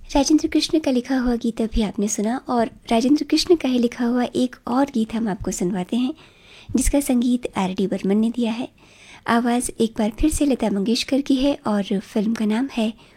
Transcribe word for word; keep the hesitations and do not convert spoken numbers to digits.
राजेंद्र कृष्ण का लिखा हुआ गीत अभी आपने सुना, और राजेंद्र कृष्ण का ही लिखा हुआ एक और गीत हम आपको सुनवाते हैं जिसका संगीत आर डी बर्मन ने दिया है। आवाज़ एक बार फिर से लता मंगेशकर की है और फिल्म का नाम है